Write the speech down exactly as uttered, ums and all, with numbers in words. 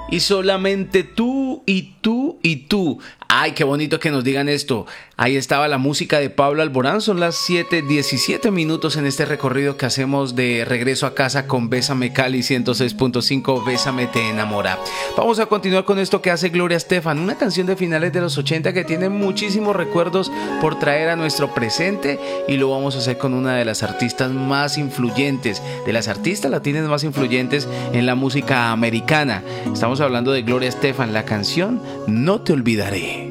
Y solamente tú y tú y tú. Ay, qué bonito que nos digan esto. Ahí estaba la música de Pablo Alborán. Son las siete diecisiete minutos en este recorrido que hacemos de regreso a casa con Bésame Cali ciento seis punto cinco. Bésame te enamora. Vamos a continuar con esto que hace Gloria Estefan, una canción de finales de los ochenta que tiene muchísimos recuerdos por traer a nuestro presente, y lo vamos a hacer con una de las artistas más influyentes, de las artistas latinas más influyentes en la música americana. Estamos hablando de Gloria Estefan, la canción No te olvidaré.